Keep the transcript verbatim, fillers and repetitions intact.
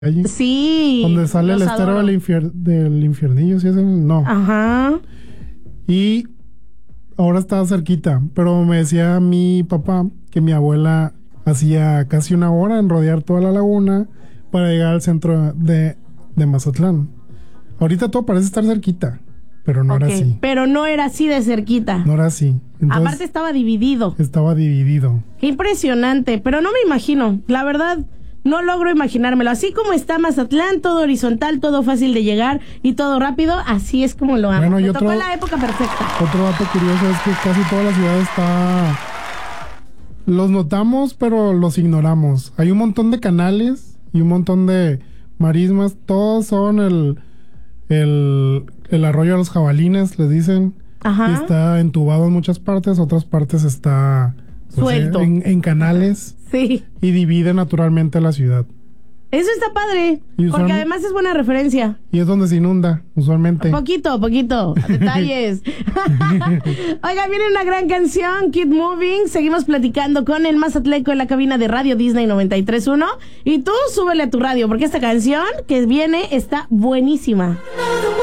allí. Sí. Donde sale el los estero adoro. del, infier- del infiernillo, ¿sí es el? No. Ajá. Y ahora está cerquita, pero me decía mi papá que mi abuela hacía casi una hora en rodear toda la laguna para llegar al centro de, de Mazatlán. Ahorita todo parece estar cerquita, pero no Ok, era así. pero no era así de cerquita. No era así. Entonces, Aparte estaba dividido. estaba dividido. Qué impresionante, pero no me imagino. La verdad, no logro imaginármelo. Así como está Mazatlán, todo horizontal, todo fácil de llegar y todo rápido, así es como lo amo. Bueno, y me otro- tocó la época perfecta. Otro dato curioso es que casi toda la ciudad está... Los notamos, pero los ignoramos. Hay un montón de canales y un montón de marismas. Todos son el, el, el arroyo de los jabalines, les dicen. Ajá. Y está entubado en muchas partes, otras partes está pues, Suelto. En, en canales Sí. y divide naturalmente la ciudad. Eso está padre, Y porque usualmente- además es buena referencia. Y es donde se inunda, usualmente. Poquito, poquito. Detalles. Oiga, viene una gran canción, Keep Moving. Seguimos platicando con el Mazatleco en la cabina de Radio Disney noventa y tres punto uno. Y tú súbele a tu radio, porque esta canción que viene está buenísima.